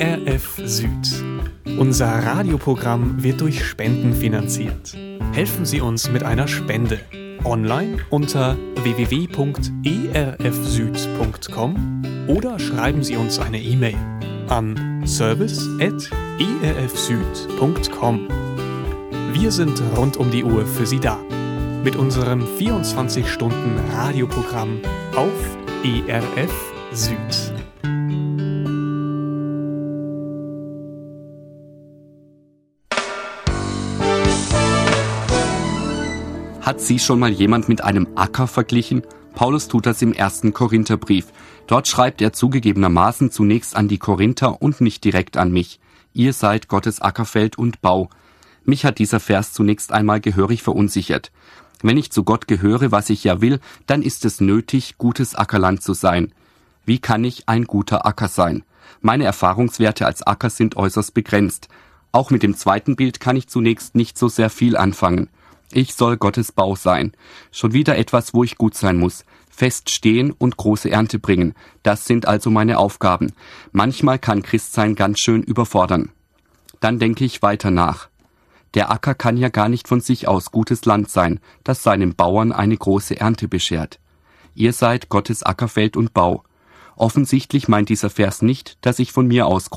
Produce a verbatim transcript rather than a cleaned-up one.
R F Süd. Unser Radioprogramm wird durch Spenden finanziert. Helfen Sie uns mit einer Spende. Online unter w w w punkt e r f süd punkt com oder schreiben Sie uns eine E-Mail an service at e r f süd punkt com. Wir sind rund um die Uhr für Sie da. Mit unserem vierundzwanzig Stunden Radioprogramm auf E R F Süd. Hat Sie schon mal jemand mit einem Acker verglichen? Paulus tut das im ersten Korintherbrief. Dort schreibt er zugegebenermaßen zunächst an die Korinther und nicht direkt an mich. Ihr seid Gottes Ackerfeld und Bau. Mich hat dieser Vers zunächst einmal gehörig verunsichert. Wenn ich zu Gott gehöre, was ich ja will, dann ist es nötig, gutes Ackerland zu sein. Wie kann ich ein guter Acker sein? Meine Erfahrungswerte als Acker sind äußerst begrenzt. Auch mit dem zweiten Bild kann ich zunächst nicht so sehr viel anfangen. Ich soll Gottes Bau sein. Schon wieder etwas, wo ich gut sein muss. Fest stehen und große Ernte bringen. Das sind also meine Aufgaben. Manchmal kann Christsein ganz schön überfordern. Dann denke ich weiter nach. Der Acker kann ja gar nicht von sich aus gutes Land sein, das seinem Bauern eine große Ernte beschert. Ihr seid Gottes Ackerfeld und Bau. Offensichtlich meint dieser Vers nicht, dass ich von mir aus